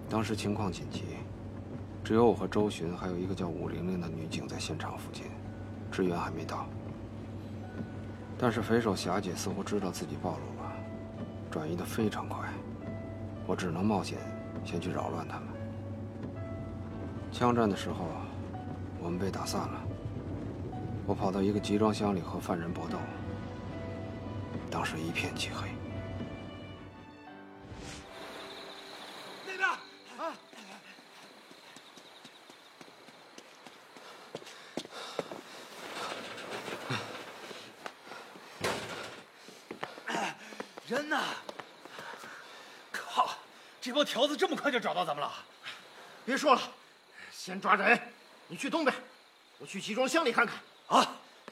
当时情况紧急，只有我和周巡，还有一个叫武玲玲的女警在现场附近，支援还没到。但是匪首霞姐似乎知道自己暴露了，转移得非常快，我只能冒险先去扰乱他们。枪战的时候，我们被打散了。我跑到一个集装箱里和犯人搏斗，当时一片漆黑。 人呢？靠！这帮条子这么快就找到咱们了？ 别说了，先抓人。你去东边，我去集装箱里看看。 啊！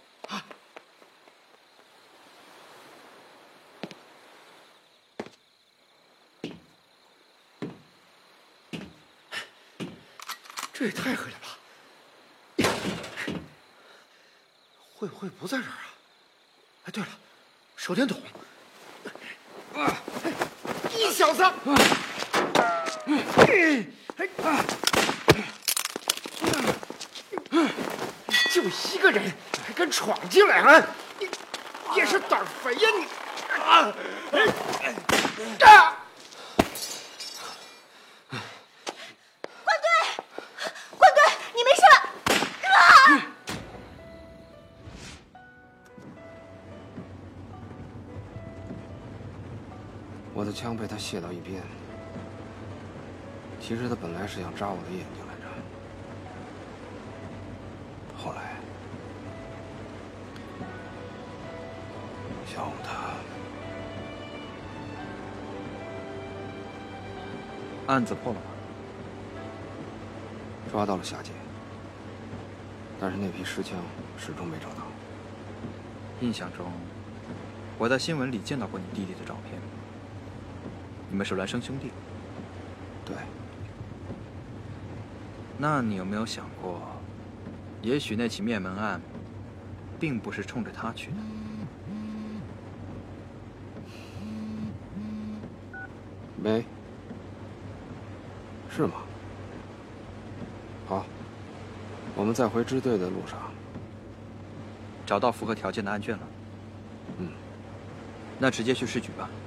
这也太黑了吧！会不会不在这儿啊？哎，对了，手电筒。 你小子！就一个人，还敢闯进来啊！你也是胆肥呀你！啊！ 官队，官队，你没事吧？ 我的枪被他卸到一边。其实他本来是想扎我的眼睛来着，后来小武他案子破了吗？ 抓到了霞姐，但是那批尸枪始终没找到。 印象中，我在新闻里见到过你弟弟的照片。 你们是孪生兄弟？ 对。 那你有没有想过，也许那起灭门案，并不是冲着他去的？ 没。是吗？好，我们在回支队的路上， 找到符合条件的案卷了。 嗯。 那直接去市局吧。